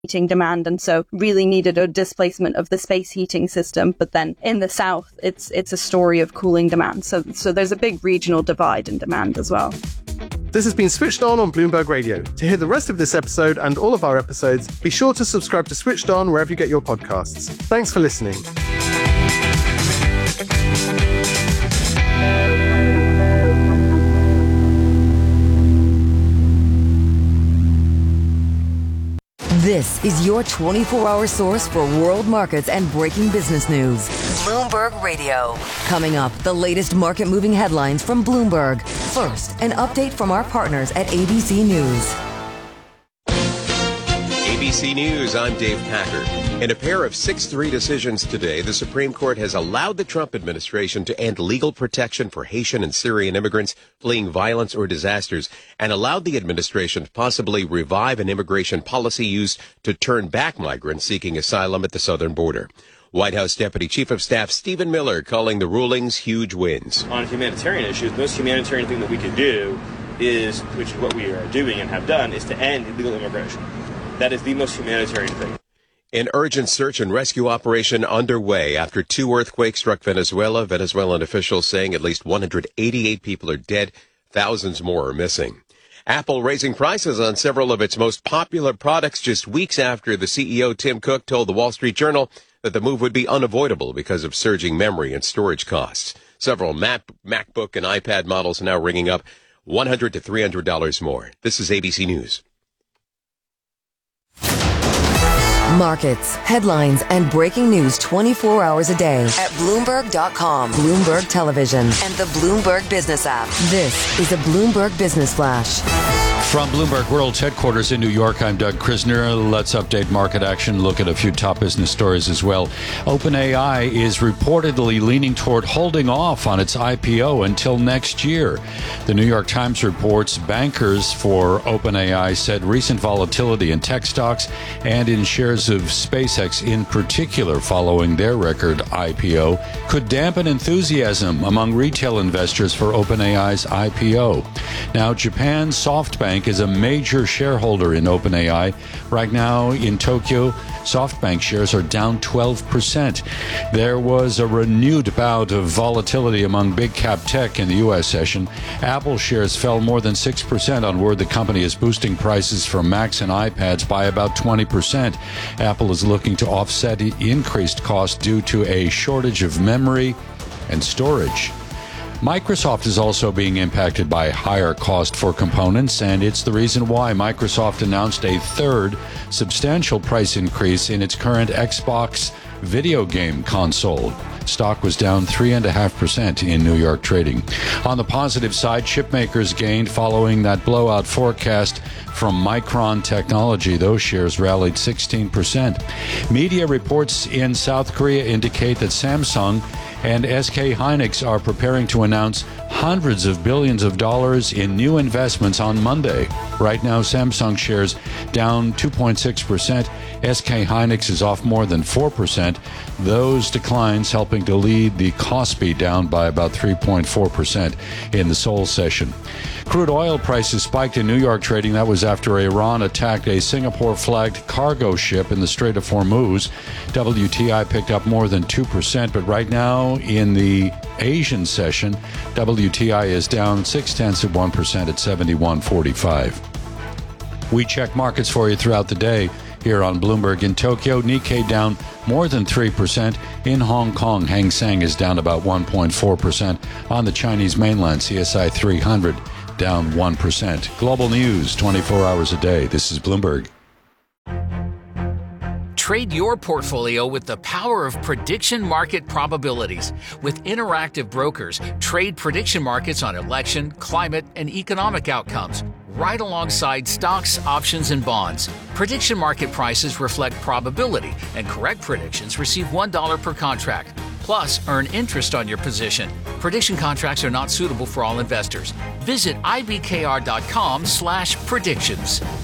heating demand, and so really needed a displacement of the space heating system. But then in the south, it's a story of cooling demand. So there's a big regional divide in demand as well. This has been Switched On Bloomberg Radio. To hear the rest of this episode and all of our episodes, be sure to subscribe to Switched On wherever you get your podcasts. Thanks for listening. This is your 24-hour source for world markets and breaking business news. Bloomberg Radio. Coming up, the latest market-moving headlines from Bloomberg. First, an update from our partners at ABC News. ABC News, I'm Dave Packer. In a pair of 6-3 decisions today, the Supreme Court has allowed the Trump administration to end legal protection for Haitian and Syrian immigrants fleeing violence or disasters, and allowed the administration to possibly revive an immigration policy used to turn back migrants seeking asylum at the southern border. White House Deputy Chief of Staff Stephen Miller calling the rulings huge wins. On humanitarian issues, the most humanitarian thing that we could do is, which is what we are doing and have done, is to end illegal immigration. That is the most humanitarian thing. An urgent search and rescue operation underway after 2 earthquakes struck Venezuela. Venezuelan officials saying at least 188 people are dead, thousands more are missing. Apple raising prices on several of its most popular products just weeks after the CEO Tim Cook told the Wall Street Journal that the move would be unavoidable because of surging memory and storage costs. Several MacBook and iPad models now ringing up $100 to $300 more. This is ABC News. Markets, headlines, and breaking news 24 hours a day at Bloomberg.com, Bloomberg Television, and the Bloomberg Business app. This is a Bloomberg Business Flash. From Bloomberg World's headquarters in New York, I'm Doug Krisner. Let's update market action, look at a few top business stories as well. OpenAI is reportedly leaning toward holding off on its IPO until next year. The New York Times reports bankers for OpenAI said recent volatility in tech stocks and in shares of SpaceX in particular following their record IPO could dampen enthusiasm among retail investors for OpenAI's IPO. Now, Japan's SoftBank is a major shareholder in OpenAI. Right now in Tokyo, SoftBank shares are down 12%. There was a renewed bout of volatility among big cap tech in the U.S. session. Apple shares fell more than 6% on word the company is boosting prices for Macs and iPads by about 20%. Apple is looking to offset increased costs due to a shortage of memory and storage. Microsoft is also being impacted by higher cost for components, and it's the reason why Microsoft announced a third substantial price increase in its current Xbox video game console. Stock was down 3.5% in New York trading. On the positive side, chip makers gained following that blowout forecast from Micron Technology. Those shares rallied 16%. Media reports in South Korea indicate that Samsung and SK Hynix are preparing to announce hundreds of billions of dollars in new investments on Monday. Right now, Samsung shares down 2.6%. SK Hynix is off more than 4%. Those declines helping to lead the Kospi down by about 3.4% in the Seoul session. Crude oil prices spiked in New York trading. That was after Iran attacked a Singapore-flagged cargo ship in the Strait of Hormuz. WTI picked up more than 2%, but right now in the Asian session, WTI is down 0.6% at 71.45. We check markets for you throughout the day here on Bloomberg. In Tokyo, Nikkei down more than 3%. In Hong Kong, Hang Seng is down about 1.4%. On the Chinese mainland, CSI 300 down 1%. Global news 24 hours a day. This is Bloomberg. Trade your portfolio with the power of prediction market probabilities. With Interactive Brokers, trade prediction markets on election, climate, and economic outcomes, right alongside stocks, options, and bonds. Prediction market prices reflect probability, and correct predictions receive $1 per contract. Plus, earn interest on your position. Prediction contracts are not suitable for all investors. Visit ibkr.com/predictions.